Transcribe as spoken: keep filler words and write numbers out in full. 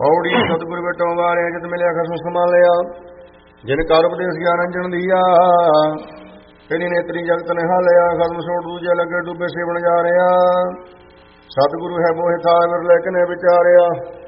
ਪੌੜੀ ਸਤਿਗੁਰ ਬੇਟੋਂ ਵਾਰਿਆ ਜਿਤ ਮਿਲਿਆ ਖਸਮ ਸਮਾ ਲਿਆ ਜਿਨ ਕਰ ਉਪਦੇਸ ਗਿਆਨ ਅੰਜਨ ਦੀਆ ਕਿਹੜੀ ਨੇਤਰੀ ਜਗਤ ਨੇ ਹਾਲਿਆ ਖਸਮ ਛੋੜ ਦੂਜੇ ਲੱਗੇ ਡੁੱਬੇ ਸੇਵਣ ਜਾ ਰਿਹਾ ਸਤਿਗੁਰੂ ਹੈ ਮੋਹਿ ਥਾਇ ਵਿਰਲੇ ਕਿਨੇ ਵਿਚਾਰਿਆ